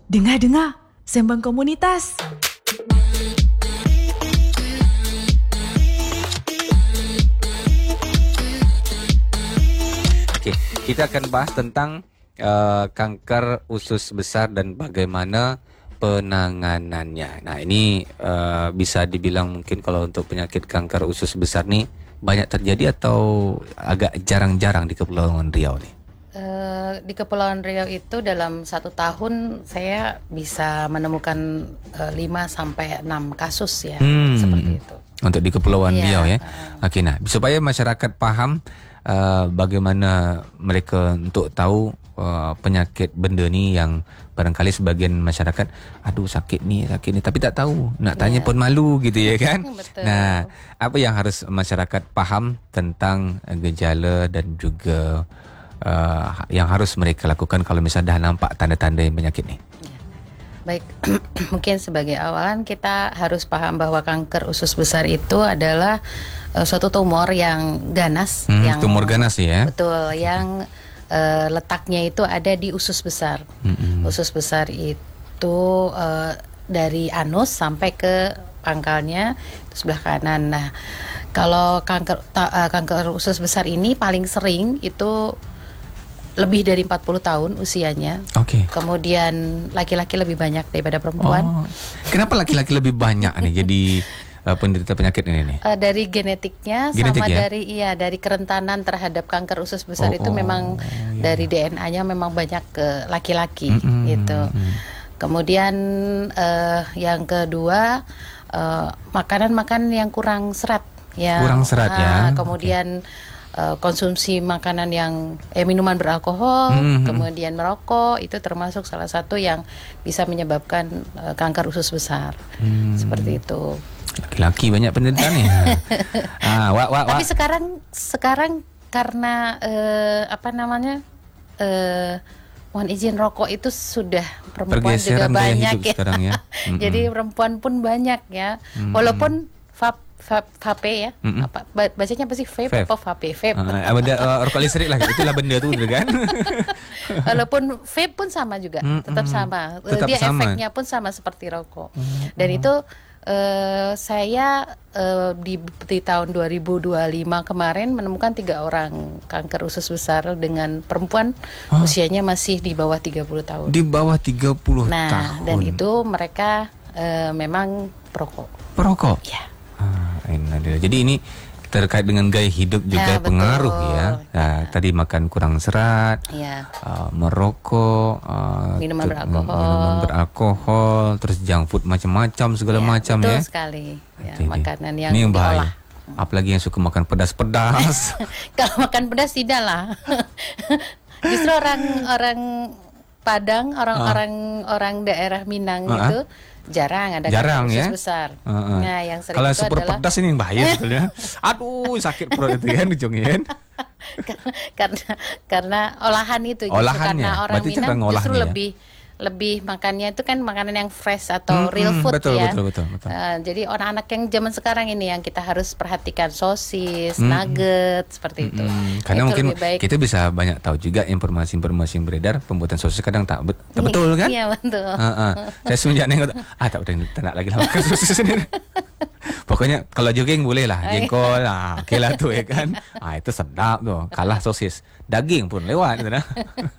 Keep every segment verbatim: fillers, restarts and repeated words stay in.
Dengar-dengar, sembang komunitas. Okey, kita akan bahas tentang uh, kanker usus besar dan bagaimana penanganannya. Nah, ini uh, bisa dibilang mungkin kalau untuk penyakit kanker usus besar ni banyak terjadi atau agak jarang-jarang di Kepulauan Riau ni? Uh, di Kepulauan Riau itu dalam satu tahun saya bisa menemukan uh, lima sampai enam kasus ya, hmm. seperti itu. Untuk di Kepulauan ya, Riau ya. Uh, Okey, nah, supaya masyarakat faham uh, bagaimana mereka untuk tahu uh, penyakit benda ni yang barangkali sebagian masyarakat, aduh sakit ni, sakit ni, tapi tak tahu. Nak tanya yeah. pun malu gitu ya kan. Betul. Nah, apa yang harus masyarakat faham tentang gejala dan juga uh, yang harus mereka lakukan kalau misalnya dah nampak tanda-tanda penyakit ni? Yeah. Baik, mungkin sebagai awalan kita harus paham bahwa kanker usus besar itu adalah uh, suatu tumor yang ganas. Hmm, yang, tumor ganas ya? Betul, yang Uh, letaknya itu ada di usus besar. Mm-hmm. Usus besar itu uh, dari anus sampai ke pangkalnya itu sebelah kanan. Nah, kalau kanker ta, uh, kanker usus besar ini paling sering itu lebih dari empat puluh tahun usianya. Oke. Okay. Kemudian laki-laki lebih banyak daripada perempuan. Oh. Kenapa laki-laki lebih banyak nih jadi Uh, penderita penyakit ini nih? Uh, dari genetiknya Genetik, sama ya? dari iya dari kerentanan terhadap kanker usus besar oh, itu oh, memang iya. dari D N A-nya memang banyak ke laki-laki mm-hmm. gitu. Mm-hmm. Kemudian uh, yang kedua uh, makanan-makanan yang kurang serat ya. Kurang serat uh, ya. Kemudian okay. uh, konsumsi makanan yang eh minuman beralkohol, mm-hmm. kemudian merokok itu termasuk salah satu yang bisa menyebabkan uh, kanker usus besar. Mm. Seperti itu. Laki-laki banyak penderita ni. ah, wak, wak, Tapi wak. sekarang sekarang karena uh, apa namanya uh, mohon izin rokok itu sudah perempuan juga banyak ya. Sekarang ya. Jadi perempuan pun banyak ya. Mm-hmm. Walaupun vape vape, vape ya. Mm-hmm. Apa bacanya apa sih vape, vape. Apa vape? Vape. Ah, benda uh, rokok listrik lah. Itulah benda tu kan. Walaupun vape pun sama juga, mm-hmm. tetap sama. Tetap Dia sama. efeknya pun sama seperti rokok. Mm-hmm. Dan itu Uh, saya uh, di, di tahun dua ribu dua puluh lima kemarin menemukan tiga orang kanker usus besar dengan perempuan huh? usianya masih di bawah tiga puluh tahun. Di bawah tiga puluh nah, tahun. Dan itu mereka uh, memang perokok. Perokok? Ya. Ah, jadi ini terkait dengan gaya hidup juga ya, pengaruh betul. ya. Nah, ya. Tadi makan kurang serat, ya. uh, merokok, uh, minuman ter- beralkohol, minuman beralkohol, terus junk food macam-macam segala ya, macam betul ya. Betul sekali. Ya, jadi, makanan yang, ini yang bahaya. diolah. Apalagi yang suka makan pedas-pedas. Kalau makan pedas tidak lah. Justru orang-orang Padang, orang-orang ah. orang daerah Minang ah. itu jarang ada jarang usus ya? besar. Uh-uh. Nah, yang sering kalau itu super adalah pedas ini yang bahaya sebetulnya. Aduh, sakit perut itu kan ujungnya kan. karena karena olahan itu olahannya. Karena orang Berarti Minang justru ya? lebih lebih makannya itu kan makanan yang fresh atau hmm, real food betul, ya. Betul betul betul. Uh, jadi orang anak yang zaman sekarang ini yang kita harus perhatikan sosis, hmm. nugget seperti itu. Hmm, karena itu mungkin kita bisa banyak tahu juga informasi-informasi yang beredar pembuatan sosis kadang tak, bet- tak betul kan? Iya betul. Uh, uh. Saya semenjak nengok ah tak boleh tak nak lagi lah makan sosis sendiri. Pokoknya kalau jogging boleh lah, jengkol, ah, okey lah tu ya kan. Ah itu sedap tu, kalah sosis. Daging pun lewat tu dah.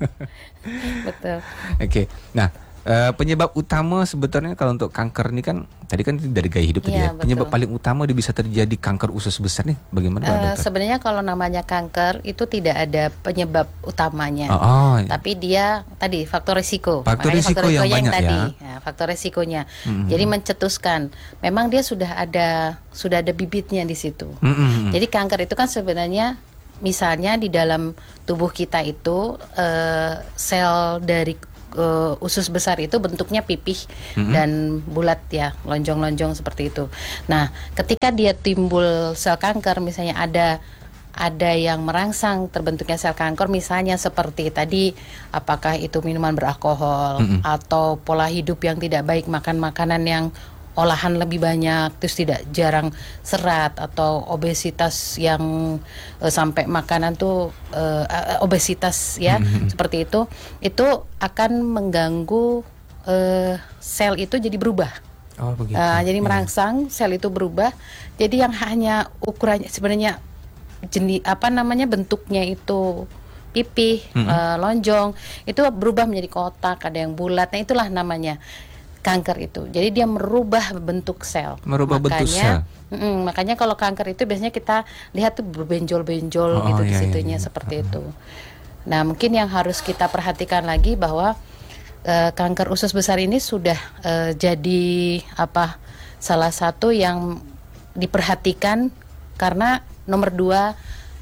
Betul. Okey. Nah, uh, penyebab utama sebetulnya kalau untuk kanker ni kan tadi kan dari gaya hidup tadi ya. Penyebab paling utama dia bisa terjadi kanker usus besar ni bagaimana uh, dokter? Sebenarnya kalau namanya kanker itu tidak ada penyebab utamanya. Oh, oh. Tapi dia tadi faktor risiko. Faktor risiko faktor yang, yang banyak tadi. ya. Nah, faktor risikonya. Mm-hmm. Jadi mencetuskan. Memang dia sudah ada sudah ada bibitnya di situ. Mm-hmm. Jadi kanker itu kan sebenarnya misalnya di dalam tubuh kita itu uh, sel dari uh, usus besar itu bentuknya pipih mm-hmm. dan bulat ya, lonjong-lonjong seperti itu. Nah, ketika dia timbul sel kanker, misalnya ada ada yang merangsang terbentuknya sel kanker, misalnya seperti tadi, apakah itu minuman beralkohol mm-hmm. atau pola hidup yang tidak baik, makan makanan yang olahan lebih banyak, terus tidak jarang serat, atau obesitas yang uh, sampai makanan tuh uh, obesitas ya mm-hmm. seperti itu, itu akan mengganggu uh, sel itu jadi berubah. Oh begitu. Uh, jadi Ya. merangsang, sel itu berubah. Jadi yang hanya ukurannya sebenarnya jenis apa namanya bentuknya itu pipih, Mm-mm. uh, lonjong, itu berubah menjadi kotak, ada yang bulat. Nah itulah namanya kanker itu. Jadi dia merubah bentuk sel. Merubah bentuk sel. mm, makanya kalau kanker itu biasanya kita lihat tuh berbenjol-benjol Oh, gitu di iya, situnya iya, iya. seperti itu. Nah mungkin yang harus kita perhatikan lagi bahwa uh, kanker usus besar ini sudah uh, jadi apa salah satu yang diperhatikan karena nomor dua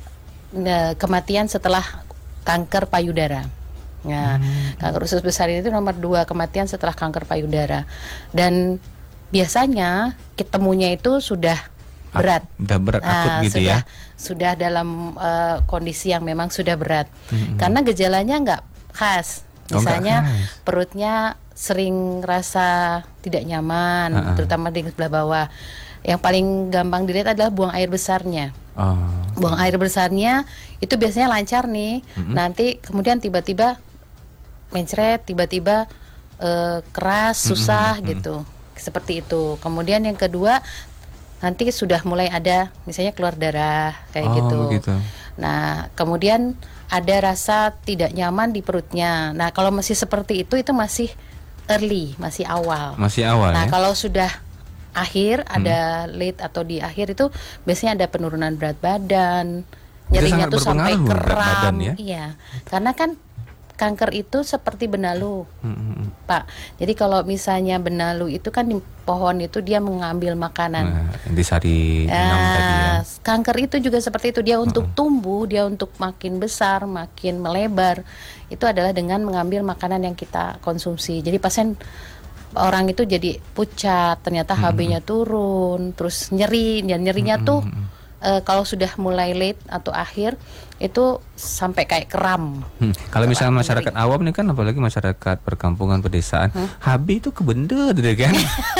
uh, kematian setelah kanker payudara. Nah, hmm. kanker usus besar itu nomor dua kematian setelah kanker payudara. Dan biasanya ketemunya itu sudah berat. Udah berat akut Nah, gitu sudah, ya. Sudah dalam uh, kondisi yang memang sudah berat. Hmm. Karena gejalanya nggak khas. Oh, nggak Misalnya khas. perutnya sering rasa tidak nyaman, Uh-uh. terutama di sebelah bawah. Yang paling gampang dilihat adalah buang air besarnya. Oh. Buang air besarnya itu biasanya lancar nih. Mm-hmm. Nanti kemudian tiba-tiba mencret, tiba-tiba uh, keras, susah Mm-hmm. gitu. Seperti itu. Kemudian yang kedua nanti sudah mulai ada misalnya keluar darah kayak Oh, gitu. begitu. Nah, kemudian ada rasa tidak nyaman di perutnya. Nah, kalau masih seperti itu itu masih early, masih awal. Masih awal Nah, ya. kalau sudah akhir ada late atau di akhir itu biasanya ada penurunan berat badan, nyerinya sangat tuh sampai berpengaruh berat kram. badan ya? Iya. Karena kan kanker itu seperti benalu, Mm-mm. Pak. Jadi kalau misalnya benalu itu kan di pohon itu dia mengambil makanan. Nah, intisari enam tadi ya. Ah, kanker itu juga seperti itu, dia untuk tumbuh, dia untuk makin besar, makin melebar, itu adalah dengan mengambil makanan yang kita konsumsi. Jadi pasien orang itu jadi pucat, ternyata H B-nya turun, terus nyeri, dan nyerinya tuh eh, kalau sudah mulai late atau akhir itu sampai kayak kram. Hmm. Kalau misalnya Kram, masyarakat nyeri. awam nih kan, apalagi masyarakat perkampungan pedesaan, H B itu kebenda gitu kan.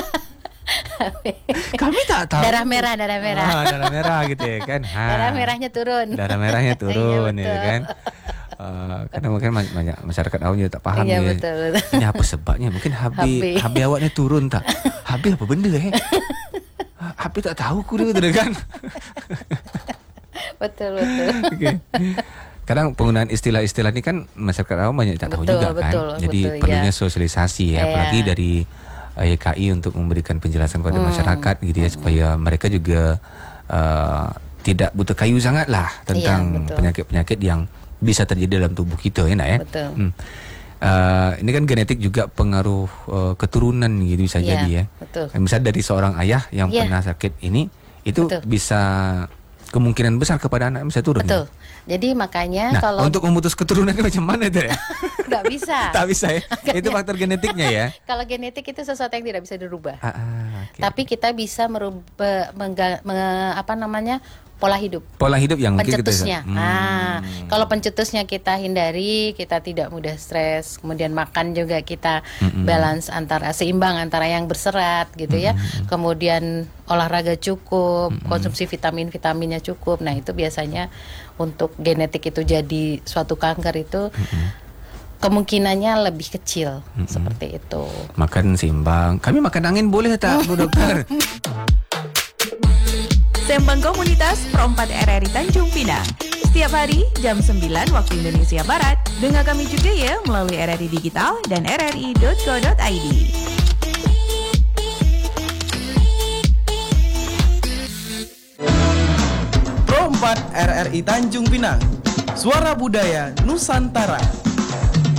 Kami tak tahu. Darah merah, darah merah. Ah, darah merah gitu ya kan. Ha. Darah merahnya turun. Darah merahnya turun Iya, ya betul. kan. Uh, karena mungkin ma- banyak masyarakat awam juga tak paham Iya, ya. betul, betul. Ini apa sebabnya? Mungkin H B H B. H B awaknya turun tak? H B apa benda eh? H B tak tahu ku dia gitu kan. Betul, betul. Oke. Kadang penggunaan istilah-istilah ini kan masyarakat awam banyak tak tahu Betul, juga kan. betul, Jadi betul, perlunya ya. sosialisasi ya, Iya. apalagi dari Y K I untuk memberikan penjelasan kepada Hmm. masyarakat gitu ya, supaya mereka juga uh, tidak buta kayu sangat lah tentang Iya, betul. penyakit-penyakit yang bisa terjadi dalam tubuh kita ya nak ya. Betul. Hmm. Uh, ini kan genetik juga pengaruh uh, keturunan gitu bisa Iya, jadi ya. betul. Misalnya dari seorang ayah yang Iya. pernah sakit ini, itu Betul. bisa kemungkinan besar kepada anak bisa turun. Betul. ya? Jadi makanya Nah, kalau untuk memutus keturunan itu macam mana itu ya? nggak bisa. Tak bisa ya. Itu faktor genetiknya ya. Kalau genetik itu sesuatu yang tidak bisa dirubah. Ah, ah, oke. Tapi kita bisa merubah mengga- me- apa namanya pola hidup. Pola hidup yang mungkin kita Pencetusnya. Hmm. Nah, kalau pencetusnya kita hindari, kita tidak mudah stres. Kemudian makan juga kita Mm-mm. balance antara seimbang antara yang berserat gitu ya. Kemudian olahraga cukup, konsumsi vitamin-vitaminnya cukup. Nah, itu biasanya untuk genetik itu jadi suatu kanker itu kemungkinannya lebih kecil seperti itu. Makan seimbang. Kami makan angin boleh tak, Bu Dokter? Sembang Komunitas Pro empat R R I Tanjung Pinang. Setiap hari jam sembilan waktu Indonesia Barat. Dengar kami juga ya melalui R R I Digital dan r r i dot co dot i d. Pro empat R R I Tanjung Pinang. Suara Budaya Nusantara.